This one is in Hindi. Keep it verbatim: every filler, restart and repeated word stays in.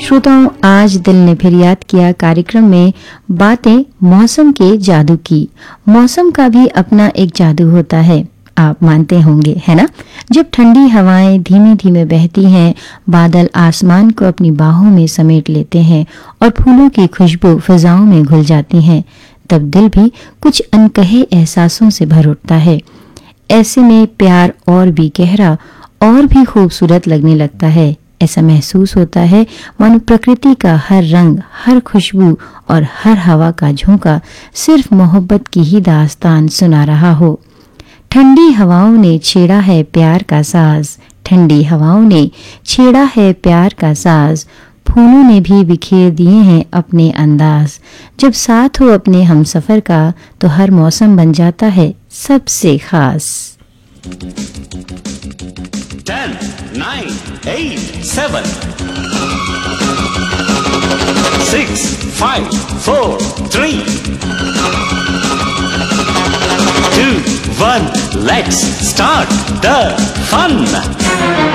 श्रोताओं, आज दिल ने फिर याद किया कार्यक्रम में बातें मौसम के जादू की। मौसम का भी अपना एक जादू होता है, आप मानते होंगे, है ना? जब ठंडी हवाएं धीमे धीमे बहती हैं, बादल आसमान को अपनी बाहों में समेट लेते हैं और फूलों की खुशबू फिजाओं में घुल जाती हैं, तब दिल भी कुछ अनकहे एहसासों से भर उठता है। ऐसे में प्यार और भी गहरा और भी खूबसूरत लगने लगता है। ऐसा महसूस होता है मानो प्रकृति का हर रंग, हर खुशबू और हर हवा का झोंका सिर्फ मोहब्बत की ही दास्तान सुना रहा हो। ठंडी हवाओं ने छेड़ा है प्यार का साज, ठंडी हवाओं ने छेड़ा है प्यार का साज, फूलों ने भी बिखेर दिए हैं अपने अंदाज। जब साथ हो अपने हमसफर का तो हर मौसम बन जाता है सबसे खास। ten, nine, eight, seven, six, five, four, three, two, one, let's start the fun.